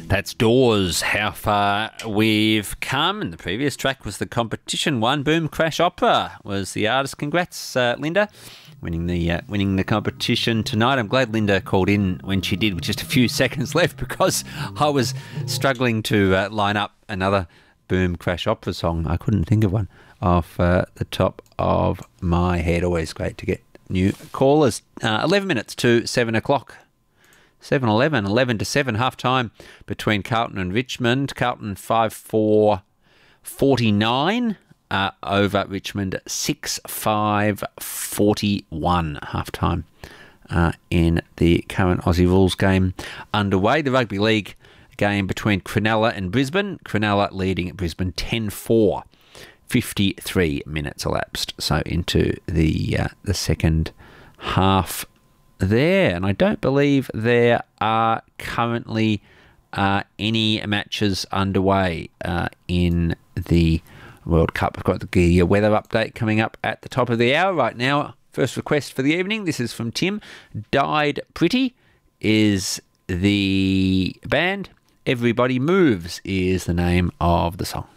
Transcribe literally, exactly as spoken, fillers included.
That's Doors, how far we've come. And the previous track was the competition one. Boom Crash Opera was the artist. Congrats, uh, Linda, winning the uh, winning the competition tonight. I'm glad Linda called in when she did with just a few seconds left, because I was struggling to uh, line up another Boom Crash Opera song. I couldn't think of one off uh, the top of my head. Always great to get new callers. Uh, eleven minutes to seven o'clock. seven eleven, eleven to seven, half time between Carlton and Richmond. Carlton five four forty-nine uh, over Richmond six five forty-one, half time uh, in the current Aussie Rules game underway. The Rugby League game between Cronulla and Brisbane. Cronulla leading at Brisbane ten four. fifty-three minutes elapsed, so into the uh, the second half there, and I don't believe there are currently uh, any matches underway uh, in the World Cup. We've got the weather update coming up at the top of the hour right now. First request for the evening, this is from Tim. Died Pretty is the band. Everybody Moves is the name of the song.